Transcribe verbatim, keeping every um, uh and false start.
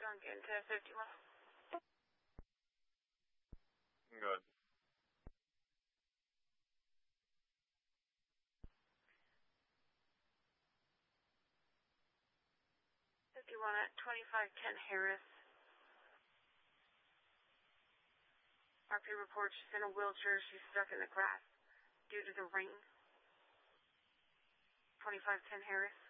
drunk into fifty-one. Good. fifty-one at twenty-five ten Harris. R P reports she's in a wheelchair. She's stuck in the grass due to the rain. twenty-five ten Harris.